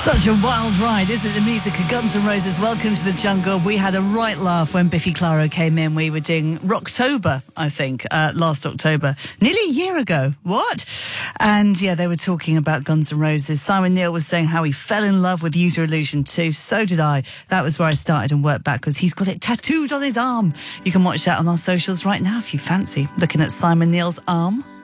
Such a wild ride, isn't it? The music of Guns N' Roses. Welcome to the jungle. We had a right laugh when Biffy Clyro came in. We were doing Rocktober, I think, last October. Nearly a year ago. What? And yeah, they were talking about Guns N' Roses. Simon Neil was saying how he fell in love with User Illusion 2. So did I. That was where I started and worked backwards. He's got it tattooed on his arm. You can watch that on our socials right now if you fancy looking at Simon Neil's arm.